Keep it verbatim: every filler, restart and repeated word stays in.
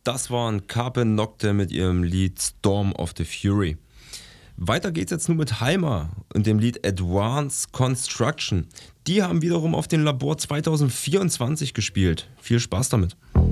Das waren Carpe Nocte mit ihrem Lied Storm of the Fury. Weiter geht's jetzt nur mit Heimer und dem Lied Advanced Construction. Die haben wiederum auf den Labor zwanzig vierundzwanzig gespielt. Viel Spaß damit.